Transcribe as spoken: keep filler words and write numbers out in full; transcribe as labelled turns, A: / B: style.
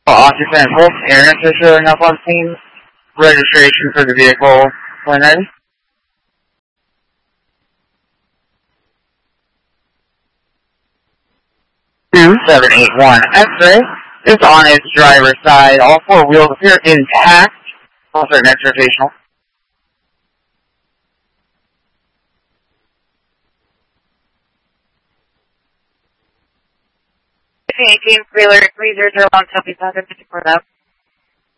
A: Occupant Wolf, Aaron Fisher, enough on scene. Registration for the vehicle when ready. two seven eight one X-ray is on its driver's side. All four wheels appear intact. Also next rotational.
B: eighteen, three zero one, copy, fifty-four out.